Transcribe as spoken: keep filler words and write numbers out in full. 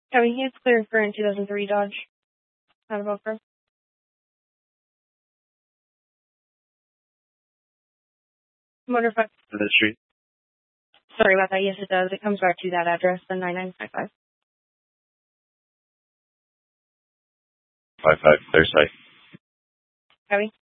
Kevin, he is clear for a two thousand three Dodge. Not a bumper. Motor five. The street. Sorry about that. Yes, it does. It comes back to that address, the nine nine five five. Five five. Their site. Kevin.